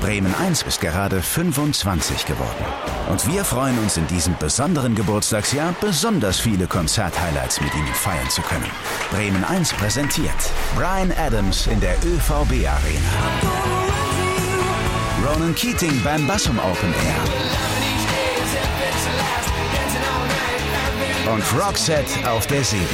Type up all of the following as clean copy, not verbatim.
Bremen 1 ist gerade 25 geworden. Und wir freuen uns in diesem besonderen Geburtstagsjahr, besonders viele Konzerthighlights mit Ihnen feiern zu können. Bremen 1 präsentiert Bryan Adams in der ÖVB Arena. Ronan Keating beim Bassum Open Air. Und Roxette auf der Seebühne.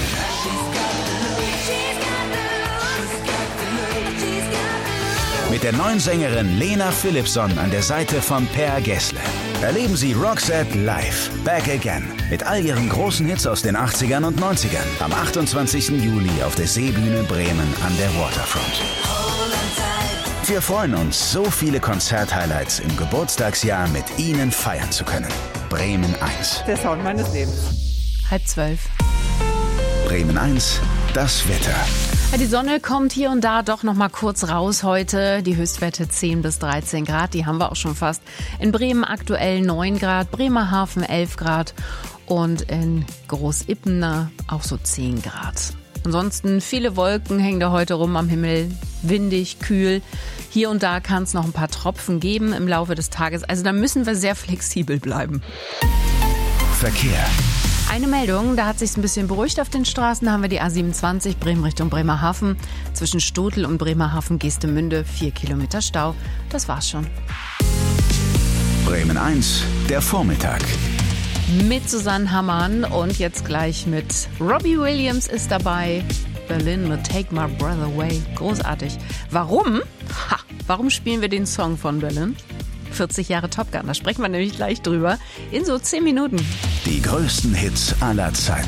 Mit der neuen Sängerin Lena Philipsson an der Seite von Per Gessle. Erleben Sie Roxette live, Back Again, mit all ihren großen Hits aus den 80ern und 90ern. Am 28. Juli auf der Seebühne Bremen an der Waterfront. Wir freuen uns, so viele Konzerthighlights im Geburtstagsjahr mit Ihnen feiern zu können. Bremen 1. Der Sound meines Lebens. 11:30. Bremen 1, das Wetter. Die Sonne kommt hier und da doch noch mal kurz raus heute. Die Höchstwerte 10 bis 13 Grad, die haben wir auch schon fast. In Bremen aktuell 9 Grad, Bremerhaven 11 Grad und in Großippener auch so 10 Grad. Ansonsten viele Wolken hängen da heute rum am Himmel, windig, kühl. Hier und da kann es noch ein paar Tropfen geben im Laufe des Tages. Also da müssen wir sehr flexibel bleiben. Verkehr. Eine Meldung, da hat sich's ein bisschen beruhigt auf den Straßen. Da haben wir die A27 Bremen Richtung Bremerhaven. Zwischen Stotel und Bremerhaven-Geestemünde 4 Kilometer Stau. Das war's schon. Bremen 1, der Vormittag. Mit Susanne Hammann und jetzt gleich mit Robbie Williams ist dabei. Berlin mit Take My Breath Away. Großartig. Warum? Warum spielen wir den Song von Berlin? 40 Jahre Top Gun, da sprechen wir nämlich gleich drüber. In so 10 Minuten. Die größten Hits aller Zeiten.